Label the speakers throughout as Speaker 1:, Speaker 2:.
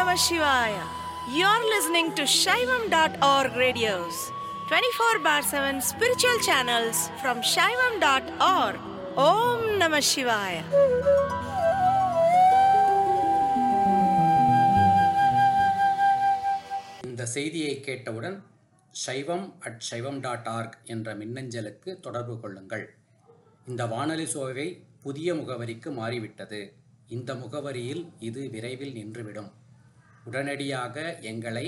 Speaker 1: Namah Shivaya. You're listening to Shaivam.org radios, 24 bar 7 spiritual channels from Shaivam.org. Om Namah Shivaya.
Speaker 2: இந்த செய்தியை கேட்டவுடன் shaivam@shaivam.org என்ற மின்னஞ்சலுக்கு தொடர்பு கொள்ளுங்கள். இந்த வானொலி சோவை புதிய முகவரிக்கு மாறிவிட்டது. இந்த முகவரியில் இது விரைவில் நின்றுவிடும். உடனடியாக எங்களை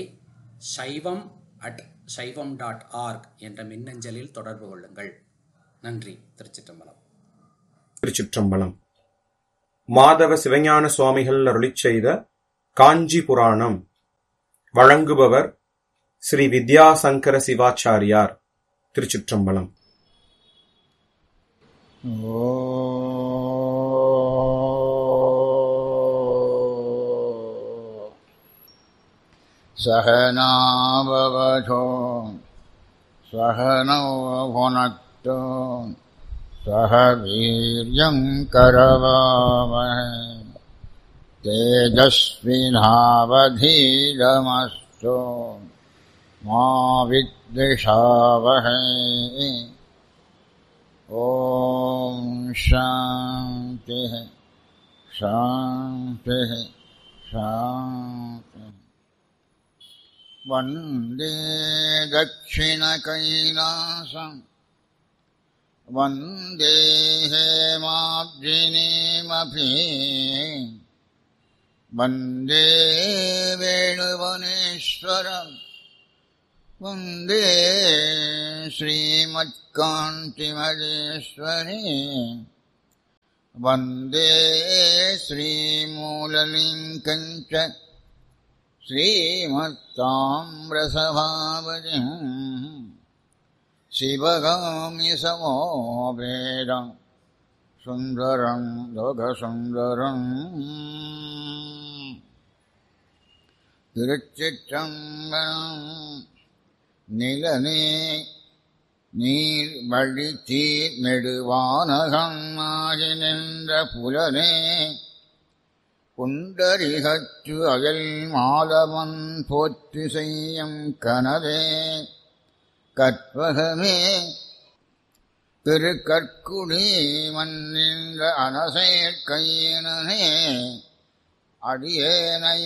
Speaker 2: shaivam@shaivam.org என்ற மின்னஞ்சலில் தொடர்பு கொள்ளுங்கள். நன்றி. திருச்சிற்றம்பலம்.
Speaker 3: திருச்சிற்றம்பலம். மாதவ சிவஞான சுவாமிகள் அருளிச் செய்த காஞ்சி புராணம். வழங்குபவர் ஸ்ரீ வித்யாசங்கர சிவாச்சாரியார். திருச்சிற்றம்பலம்.
Speaker 4: சகனா பவதோ சகனோ புனக்தோ சக வீர்யம் கரவாவஹை தேஜஸ்வினாவதீதமஸ்து மா வித்விஷாவஹை. ஓம் சாந்தி சாந்தி சாந்தி. வந்தே தக்ஷிணகைலாசம் வந்தே ஹேமாப்ஜினீமபி வந்தே வேணுவனேஸ்வரம் வந்தே ஸ்ரீமத்காந்திமஜேஸ்வரி வந்தே ஸ்ரீமூலலிங்கஞ்ச ஸ்ரீமத்தாம்ரசபாவஜம் சிவகாமி சமோபேதம் சுந்தரம் லோகசுந்தரம். திருச்சிற்றம்பலம். நிலனே நீர் வழி தீர் நெடுவானகமாகி நின்ற புலனே புண்டரிகற்று அயல் மாதவன் போற்றி செய்யும் கனவே கற்பகமே திருக்கற்குடி மன்னின்ற அனசேர் கையினே அடியேனை